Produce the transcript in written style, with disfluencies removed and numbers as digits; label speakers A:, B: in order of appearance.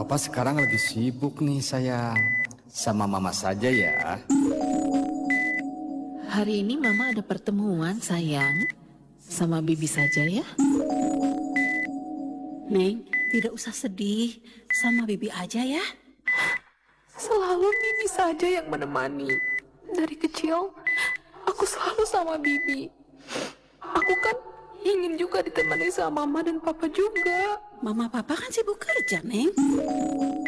A: Papa sekarang lagi sibuk nih sayang. Sama mama saja ya.
B: Hari ini Mama ada pertemuan, sayang. Sama Bibi saja ya.
C: Neng, tidak usah sedih. Sama Bibi aja ya.
D: Selalu Bibi saja yang menemani. Dari kecil, aku selalu sama Bibi. Aku kan ingin juga ditemani sama Mama dan Papa juga.
C: Mama Papa kan sibuk kerja, Neng.